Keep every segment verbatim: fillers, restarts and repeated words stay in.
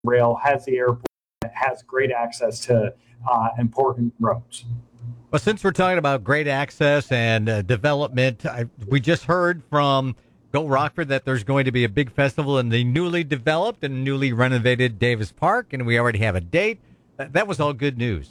rail, has the airport, has great access to uh, important roads. Well, since we're talking about great access and uh, development, I, we just heard from Go Rockford that there's going to be a big festival in the newly developed and newly renovated Davis Park, and we already have a date. That, that was all good news.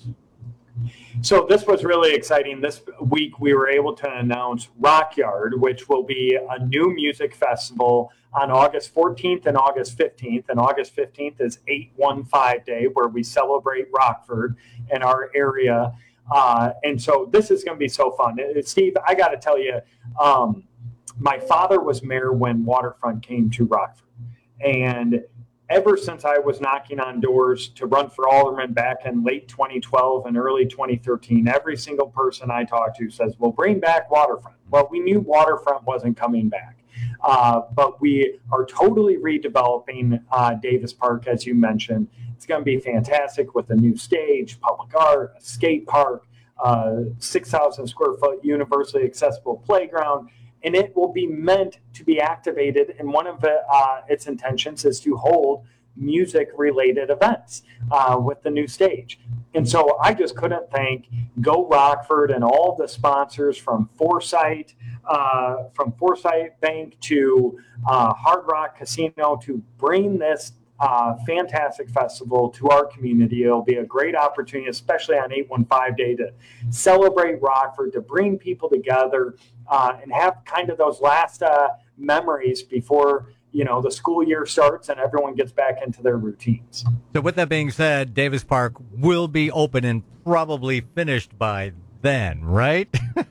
So this was really exciting. This week we were able to announce Rockyard, which will be a new music festival on August fourteenth and August fifteenth. And August fifteenth is eight one five Day, where we celebrate Rockford and our area. Uh, and so this is going to be so fun. Steve, I got to tell you, um, my father was mayor when Waterfront came to Rockford. And ever since I was knocking on doors to run for alderman back in late twenty twelve and early twenty thirteen, every single person I talked to says, well, bring back Waterfront. Well, we knew Waterfront wasn't coming back. Uh, but we are totally redeveloping uh, Davis Park, as you mentioned. It's going to be fantastic with a new stage, public art, a skate park, uh, six thousand square foot universally accessible playground. And it will be meant to be activated. And one of the, uh, its intentions is to hold music-related events uh, with the new stage. And so I just couldn't thank Go Rockford and all the sponsors from Foresight, uh, from Foresight Bank to uh, Hard Rock Casino to bring this uh, fantastic festival to our community. It'll be a great opportunity, especially on eight one five Day, to celebrate Rockford, to bring people together uh, and have kind of those last uh, memories before, you know, the school year starts and everyone gets back into their routines. So with that being said, Davis Park will be open and probably finished by then, right?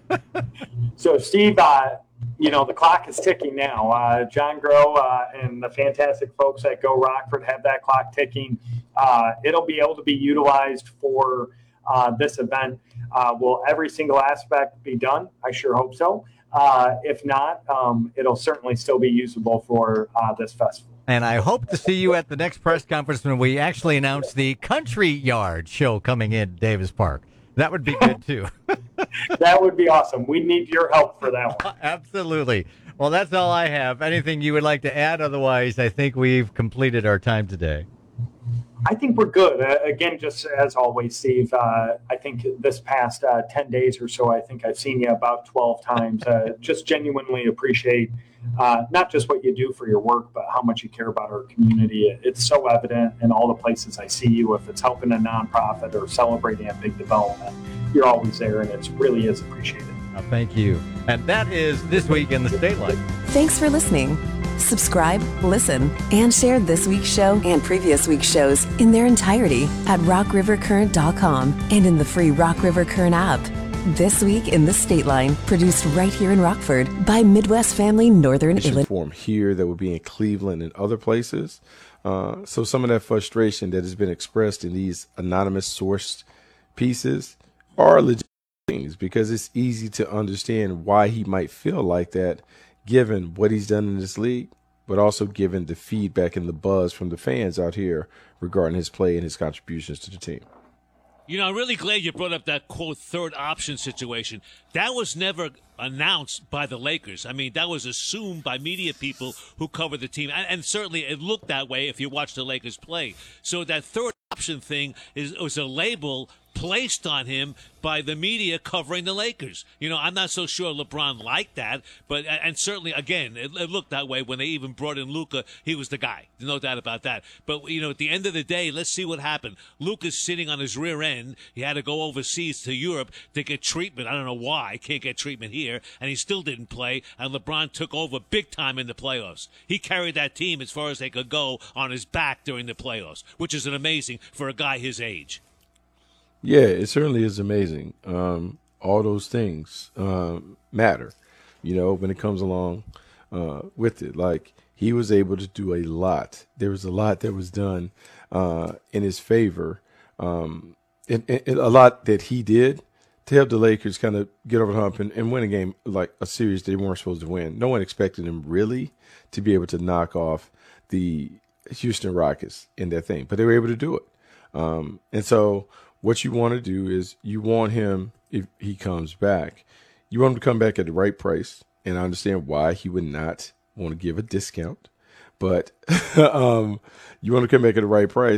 So, Steve, uh, you know, the clock is ticking now. Uh, John Groh uh, and the fantastic folks at Go Rockford have that clock ticking. Uh, it'll be able to be utilized for uh, this event. Uh, will every single aspect be done? I sure hope so. Uh, if not, um, it'll certainly still be usable for uh, this festival. And I hope to see you at the next press conference when we actually announce the Country Yard show coming in Davis Park. That would be good, too. That would be awesome. We need your help for that one. Absolutely. Well, that's all I have. Anything you would like to add? Otherwise, I think we've completed our time today. I think we're good. Uh, again, just as always, Steve, uh, I think this past uh, ten days or so, I think I've seen you about twelve times. Uh, just genuinely appreciate uh, not just what you do for your work, but how much you care about our community. It's so evident in all the places I see you. If it's helping a nonprofit or celebrating a big development, you're always there, and it really is appreciated. Uh, thank you. And that is This Week in the State Line. Thanks for listening. Subscribe, listen, and share this week's show and previous week's shows in their entirety at rock river current dot com and in the free Rock River Current app. This Week in the State Line, produced right here in Rockford by Midwest Family Northern Illinois. Form here that would be in Cleveland and other places. Uh, so some of that frustration that has been expressed in these anonymous sourced pieces are legit things, because it's easy to understand why he might feel like that, given what he's done in this league, but also given the feedback and the buzz from the fans out here regarding his play and his contributions to the team. You know, I'm really glad you brought up that, quote, third option situation. That was never announced by the Lakers. I mean, that was assumed by media people who cover the team. And, and certainly it looked that way if you watched the Lakers play. So that third option thing is was a label placed on him by the media covering the Lakers. You know, I'm not so sure LeBron liked that, but and certainly, again, it, it looked that way when they even brought in Luka. He was the guy, no doubt about that. But, you know, at the end of the day, let's see what happened. Luka's sitting on his rear end. He had to go overseas to Europe to get treatment. I don't know why. Can't get treatment here. And he still didn't play. And LeBron took over big time in the playoffs. He carried that team as far as they could go on his back during the playoffs, which is an amazing for a guy his age. Yeah, it certainly is amazing. Um, all those things um, matter, you know, when it comes along uh, with it. Like, he was able to do a lot. There was a lot that was done uh, in his favor. Um, and, and a lot that he did to help the Lakers kind of get over the hump and, and win a game, like a series they weren't supposed to win. No one expected him really to be able to knock off the Houston Rockets in that thing, but they were able to do it. Um, and so what you want to do is you want him, if he comes back, you want him to come back at the right price. And I understand why he would not want to give a discount. but um, you want to come back at the right price.